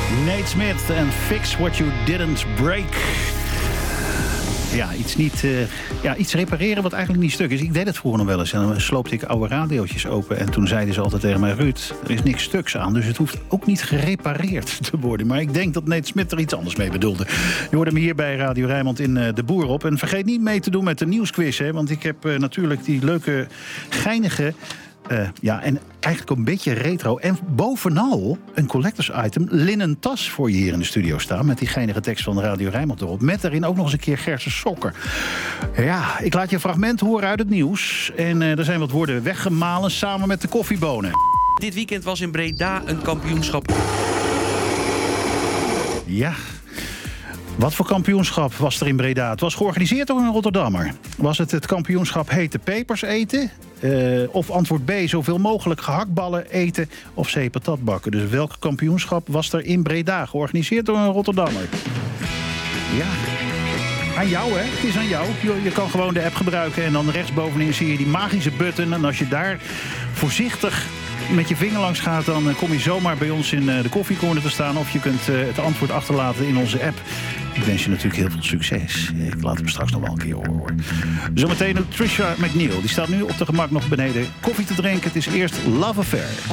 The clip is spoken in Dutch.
Nate Smith en Fix What You Didn't Break. Ja, iets repareren wat eigenlijk niet stuk is. Ik deed het vroeger nog wel eens. En dan sloopte ik oude radiootjes open. En toen zeiden ze altijd tegen mij... Ruud, er is niks stuks aan. Dus het hoeft ook niet gerepareerd te worden. Maar ik denk dat Nate Smith er iets anders mee bedoelde. Je hoorde hem hier bij Radio Rijnmond in De Boer op. En vergeet niet mee te doen met de nieuwsquiz. Hè, want ik heb natuurlijk die leuke, geinige... en eigenlijk een beetje retro. En bovenal een collectors item, linnen tas voor je hier in de studio staan. Met die geinige tekst van Radio Rijnmond erop. Met daarin ook nog eens een keer Gerse sokken. Ja, ik laat je een fragment horen uit het nieuws. En er zijn wat woorden weggemalen samen met de koffiebonen. Dit weekend was in Breda een kampioenschap. Ja. Wat voor kampioenschap was er in Breda? Het was georganiseerd door een Rotterdammer. Was het kampioenschap hete pepers eten? Of antwoord B, zoveel mogelijk gehaktballen eten? Of C, patat bakken? Dus welk kampioenschap was er in Breda? Georganiseerd door een Rotterdammer. Ja, aan jou hè, het is aan jou. Je kan gewoon de app gebruiken en dan rechtsbovenin zie je die magische button. En als je daar voorzichtig met je vinger langs gaat, dan kom je zomaar bij ons in de koffiecorner te staan. Of je kunt het antwoord achterlaten in onze app. Ik wens je natuurlijk heel veel succes. Ik laat hem straks nog wel een keer horen. Zometeen Trisha McNeil. Die staat nu op de gemak nog beneden koffie te drinken. Het is eerst Love Affair.